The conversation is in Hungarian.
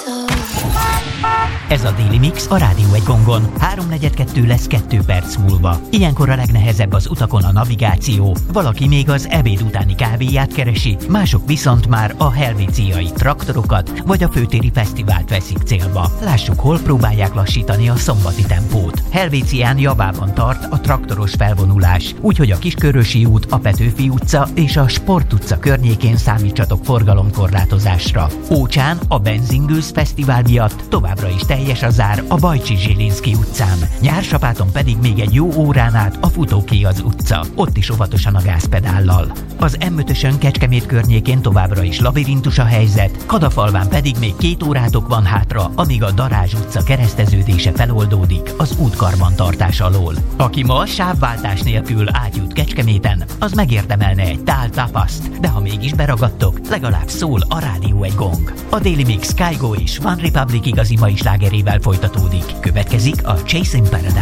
Ez a Daily Mix a Rádió egy gongon. 3:42 lesz 2 perc múlva. Ilyenkor a legnehezebb az utakon a navigáció. Valaki még az ebéd utáni kávéját keresi, mások viszont már a helvéciai traktorokat vagy a főtéri fesztivált veszik célba. Lássuk, hol próbálják lassítani a szombati tempót. Helvécián javában tart a traktoros felvonulás, úgyhogy a Kiskörösi út, a Petőfi utca és a Sport utca környékén számítsatok forgalomkorlátozásra. Ócsán a Benzingőz fesztivál miatt továbbra is teljes a zár a Bajcsi-Zsilinszky utcán. Nyársapáton pedig még egy jó órán át a Futókéaz utca. Ott is óvatosan a gázpedállal. Az M5-ösön Kecskemét környékén továbbra is labirintus a helyzet, Kadafalván pedig még 2 órátok van hátra, amíg a Darázs utca kereszteződése feloldódik az útkarbantartás alól. Aki ma sávváltás nélkül átjut Kecskeméten, az megérdemelne egy tál tapaszt, de ha mégis beragadtok, legalább szól a Rádió egy gong. A Daily Mix Kygo és One Republic igazi mai slágerével folytatódik. Következik a Chasing Paradise.